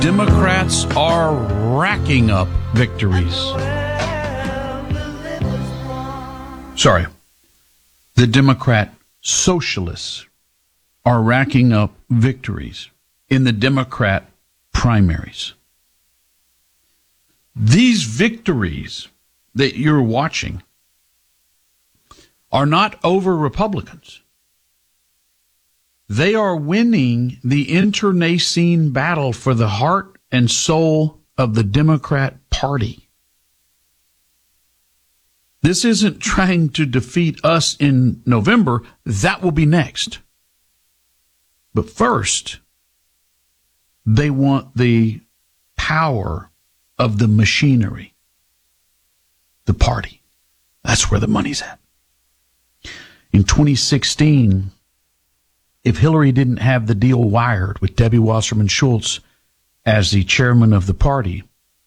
Democrats are racking up victories. Sorry. The Democrat socialists are racking up victories in the Democrat primaries. These victories that you're watching are not over Republicans. They are winning the internecine battle for the heart and soul of the Democrat Party. This isn't trying to defeat us in November. That will be next. But first, they want the power of the machinery, the party. That's where the money's at. In 2016, if Hillary didn't have the deal wired with Debbie Wasserman Schultz as the chairman of the party,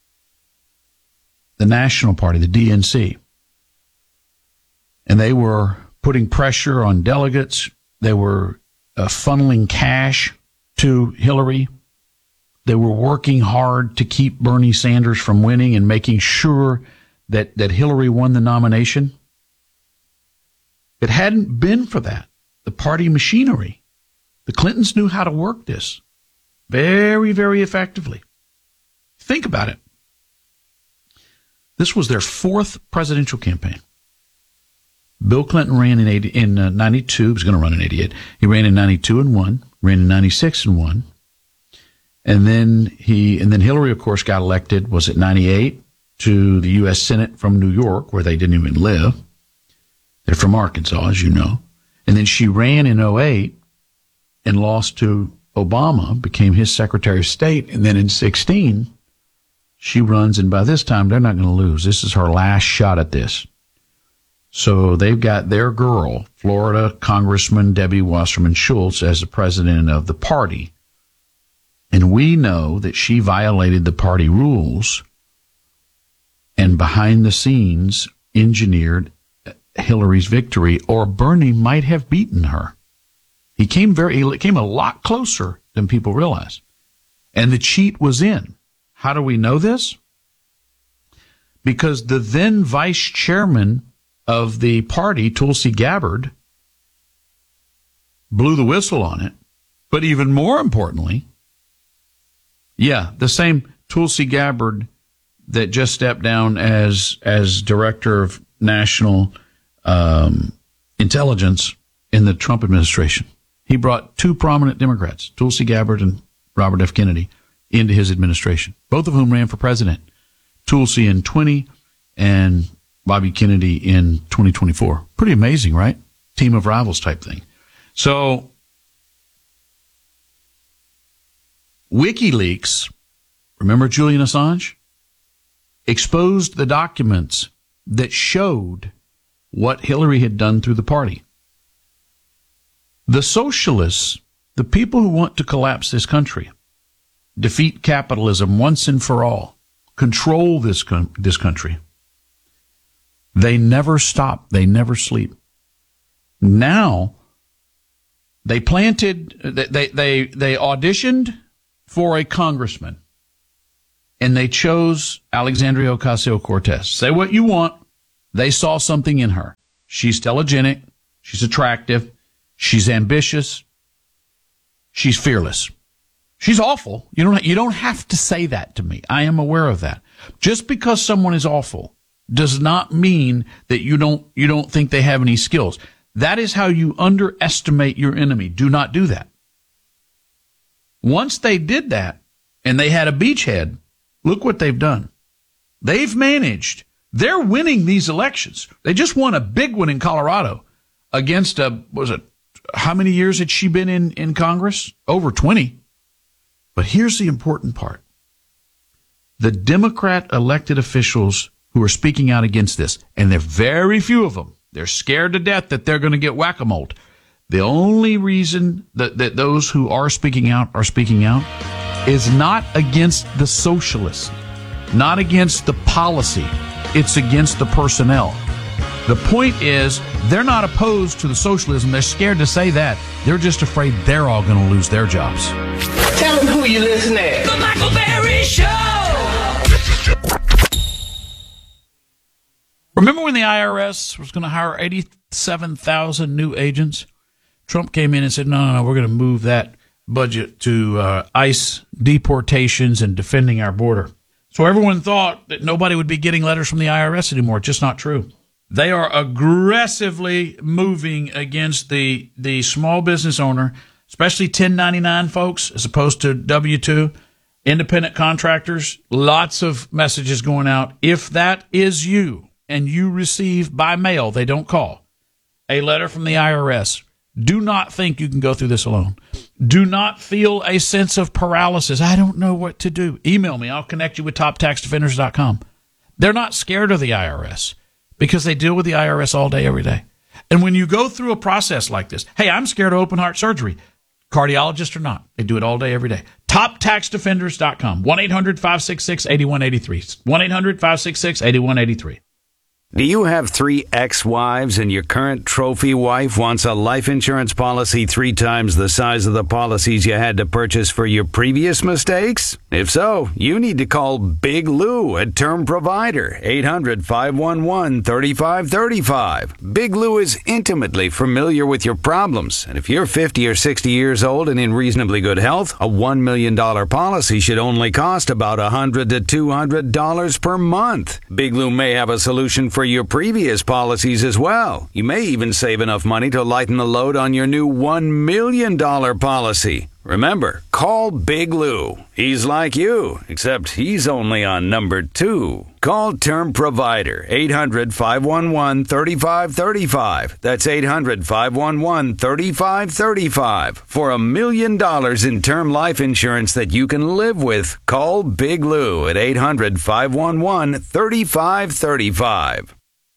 the National Party, the DNC, and they were putting pressure on delegates, they were funneling cash to Hillary, they were working hard to keep Bernie Sanders from winning and making sure that Hillary won the nomination. If it hadn't been for that, the party machinery, the Clintons knew how to work this very, very effectively. Think about it. This was their fourth presidential campaign. Bill Clinton ran in 92. He was going to run in 88. He ran in 92 and won. Ran in 96 and won. And then Hillary, of course, got elected. Was it 98 to the U.S. Senate from New York, where they didn't even live. They're from Arkansas, as you know. And then she ran in 08 and lost to Obama, became his Secretary of State. And then in 16, she runs, and by this time, they're not going to lose. This is her last shot at this. So they've got their girl, Florida Congressman Debbie Wasserman Schultz, as the president of the party. And we know that she violated the party rules and behind the scenes engineered Hillary's victory, or Bernie might have beaten her. He came a lot closer than people realize. And the cheat was in. How do we know this? Because the then vice chairman of the party, Tulsi Gabbard, blew the whistle on it. But even more importantly, the same Tulsi Gabbard that just stepped down as director of national intelligence in the Trump administration. He brought two prominent Democrats, Tulsi Gabbard and Robert F. Kennedy, into his administration, both of whom ran for president. Tulsi in 20 and Bobby Kennedy in 2024. Pretty amazing, right? Team of rivals type thing. So WikiLeaks, remember Julian Assange, exposed the documents that showed what Hillary had done through the party. The socialists, the people who want to collapse this country, defeat capitalism once and for all, control this country, they never stop. They never sleep. Now, they auditioned for a congressman, and they chose Alexandria Ocasio-Cortez. Say what you want. They saw something in her. She's telegenic. She's attractive. She's ambitious. She's fearless. She's awful. You don't have to say that to me. I am aware of that. Just because someone is awful does not mean that you don't think they have any skills. That is how you underestimate your enemy. Do not do that. Once they did that and they had a beachhead, look what they've done. They've managed. They're winning these elections. They just won a big one in Colorado against how many years had she been in Congress? Over 20. But here's the important part. The Democrat elected officials who are speaking out against this, and there are very few of them, they're scared to death that they're going to get whack-a-mole. The only reason that those who are speaking out is not against the socialists, not against the policy. It's against the personnel. The point is, they're not opposed to the socialism. They're scared to say that. They're just afraid they're all going to lose their jobs. Tell them who you listen at. The Michael Berry Show. Remember when the IRS was going to hire 87,000 new agents? Trump came in and said, no, we're going to move that budget to ICE deportations and defending our border. So everyone thought that nobody would be getting letters from the IRS anymore. It's just not true. They are aggressively moving against the small business owner, especially 1099 folks, as opposed to W-2, independent contractors. Lots of messages going out. If that is you and you receive by mail, they don't call, a letter from the IRS, do not think you can go through this alone. Do not feel a sense of paralysis. I don't know what to do. Email me. I'll connect you with toptaxdefenders.com. They're not scared of the IRS because they deal with the IRS all day, every day. And when you go through a process like this, hey, I'm scared of open heart surgery. Cardiologist or not, they do it all day, every day. TopTaxDefenders.com. 1-800-566-8183. 1-800-566-8183. Do you have 3 ex-wives and your current trophy wife wants a life insurance policy 3 times the size of the policies you had to purchase for your previous mistakes? If so, you need to call Big Lou at Term Provider, 800-511-3535. Big Lou is intimately familiar with your problems, and if you're 50 or 60 years old and in reasonably good health, a $1 million policy should only cost about $100 to $200 per month. Big Lou may have a solution for your previous policies as well. You may even save enough money to lighten the load on your new $1 million policy. Remember, call Big Lou. He's like you, except he's only on number 2. Call Term Provider, 800-511-3535. That's 800-511-3535. For $1 million in term life insurance that you can live with, call Big Lou at 800-511-3535.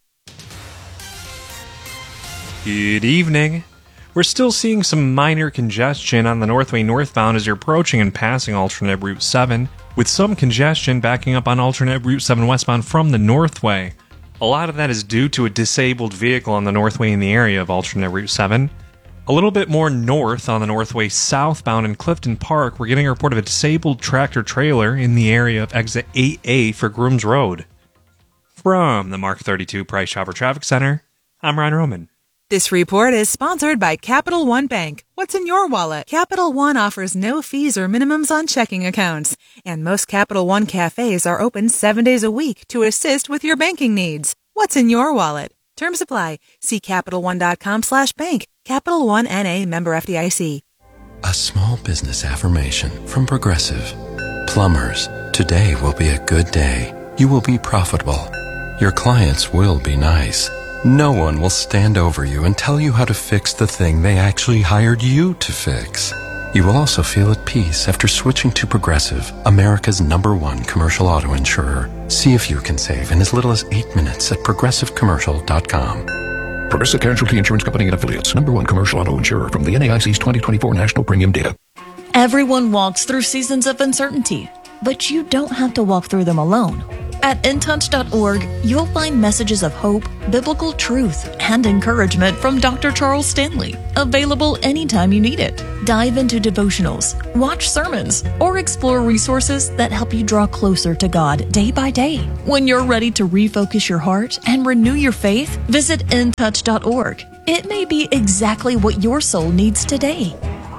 Good evening. We're still seeing some minor congestion on the Northway northbound as you're approaching and passing alternate Route 7, with some congestion backing up on alternate Route 7 westbound from the Northway. A lot of that is due to a disabled vehicle on the Northway in the area of alternate Route 7. A little bit more north on the Northway southbound in Clifton Park, we're getting a report of a disabled tractor-trailer in the area of exit 8A for Grooms Road. From the Mark 32 Price Chopper Traffic Center, I'm Ryan Roman. This report is sponsored by Capital One Bank. What's in your wallet? Capital One offers no fees or minimums on checking accounts. And most Capital One cafes are open 7 days a week to assist with your banking needs. What's in your wallet? Terms apply. See CapitalOne.com/bank. Capital One N.A. member FDIC. A small business affirmation from Progressive. Plumbers, today will be a good day. You will be profitable. Your clients will be nice. No one will stand over you and tell you how to fix the thing they actually hired you to fix. You will also feel at peace after switching to Progressive, America's #1 commercial auto insurer. See if you can save in as little as 8 minutes at progressivecommercial.com. Progressive Casualty Insurance Company and Affiliates, #1 commercial auto insurer from the NAIC's 2024 National Premium Data. Everyone walks through seasons of uncertainty, but you don't have to walk through them alone. At intouch.org, you'll find messages of hope, biblical truth, and encouragement from Dr. Charles Stanley, available anytime you need it. Dive into devotionals, watch sermons, or explore resources that help you draw closer to God day by day. When you're ready to refocus your heart and renew your faith, visit intouch.org. It may be exactly what your soul needs today.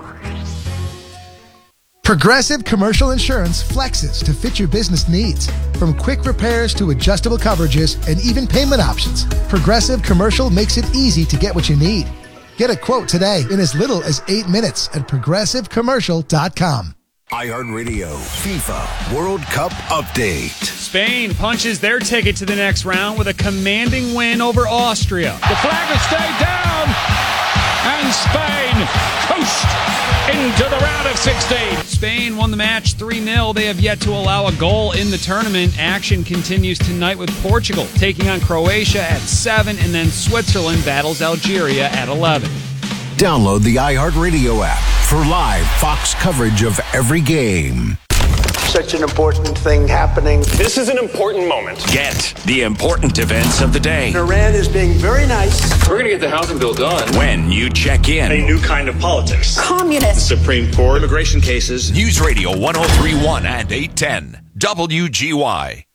Progressive Commercial Insurance flexes to fit your business needs. From quick repairs to adjustable coverages and even payment options, Progressive Commercial makes it easy to get what you need. Get a quote today in as little as 8 minutes at progressivecommercial.com. iHeartRadio FIFA World Cup Update. Spain punches their ticket to the next round with a commanding win over Austria. The flag has stayed down, and Spain coast into the round of 16. Spain won the match 3-0. They have yet to allow a goal in the tournament. Action continues tonight with Portugal taking on Croatia at 7, and then Switzerland battles Algeria at 11. Download the iHeartRadio app for live Fox coverage of every game. such an important thing happening. This is an important moment. Get the important events of the day. Iran is being very nice. We're going to get the housing bill done when you check in. A new kind of politics. Communist. The Supreme Court. Immigration cases. News Radio 1031 and 810. WGY.